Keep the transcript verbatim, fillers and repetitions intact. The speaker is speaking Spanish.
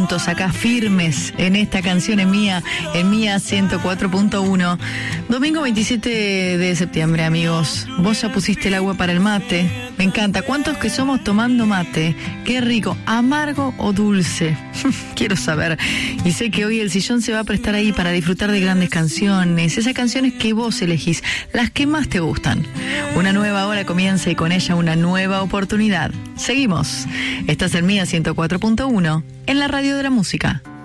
juntos acá firmes en esta canción en Mía, en Mía ciento cuatro punto uno. Domingo veintisiete de septiembre, amigos. Vos ya pusiste el agua para el mate. Me encanta. ¿Cuántos que somos tomando mate? Qué rico. ¿Amargo o dulce? Quiero saber. Y sé que hoy el sillón se va a prestar ahí para disfrutar de grandes canciones. Esas canciones que vos elegís, las que más te gustan. Una nueva hora comienza y con ella una nueva oportunidad. Seguimos. Estás en Mía ciento cuatro punto uno, en la radio de la música.